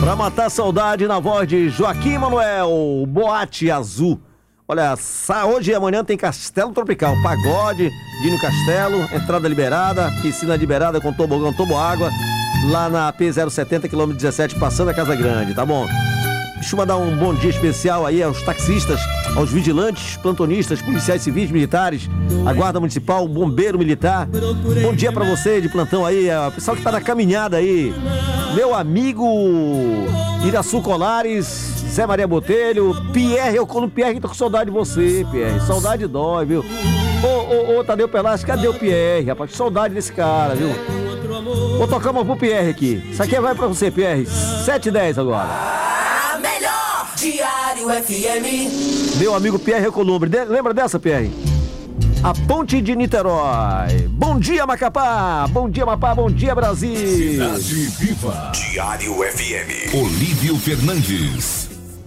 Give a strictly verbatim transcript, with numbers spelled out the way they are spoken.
Pra matar a saudade na voz de Joaquim Manuel, Boate Azul. Olha, hoje e amanhã tem Castelo Tropical, pagode, Dino Castelo, entrada liberada, piscina liberada com tobogão, toboágua, lá na P zero setenta, quilômetro dezessete, passando a Casa Grande, tá bom? Deixa eu mandar um bom dia especial aí aos taxistas, aos vigilantes, plantonistas, policiais civis, militares, a guarda municipal, bombeiro militar. Bom dia pra você de plantão aí, o pessoal que tá na caminhada aí. Meu amigo Iraçu Colares, Zé Maria Botelho, Pierre, eu colo Pierre, tô com saudade de você, Pierre. Saudade dói, viu? Ô, ô, ô, Tadeu Pelasco, cadê o Pierre, rapaz? Que saudade desse cara, viu? Vou tocar uma pro Pierre aqui. Isso aqui vai pra você, Pierre. sete e dez agora. A melhor Diário F M. Meu amigo Pierre Columbre. De- lembra dessa, Pierre? A Ponte de Niterói. Bom dia, Macapá. Bom dia, Mapá. Bom dia, Brasil. Cidade Viva. Diário F M. Olívio Fernandes.